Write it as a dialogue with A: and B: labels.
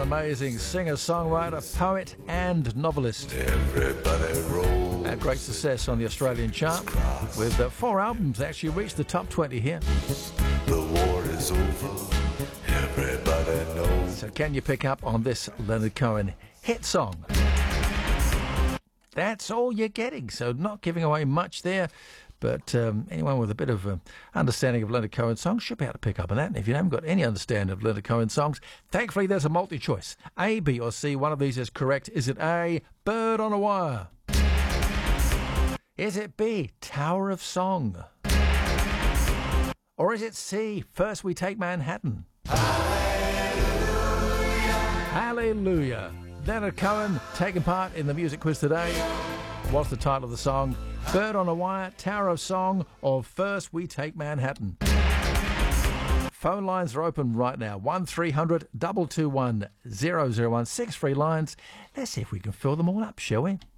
A: amazing singer-songwriter, poet and novelist.
B: Everybody roll.
A: Had great success on the Australian chart, with 4 albums that actually reached the top 20 here.
B: The war is over. Everybody knows.
A: So can you pick up on this Leonard Cohen hit song? That's all you're getting, so not giving away much there. But anyone with a bit of understanding of Leonard Cohen songs should be able to pick up on that. And if you haven't got any understanding of Leonard Cohen songs, thankfully there's a multi-choice. A, B or C, one of these is correct. Is it A, Bird on a Wire? Is it B, Tower of Song? Or is it C, First We Take Manhattan? Hallelujah. Leonard Cohen taking part in the music quiz today. What's the title of the song? Bird on a Wire, Tower of Song, or First We Take Manhattan? Phone lines are open right now. 1300 221 001. 6 free lines. Let's see if we can fill them all up, shall we?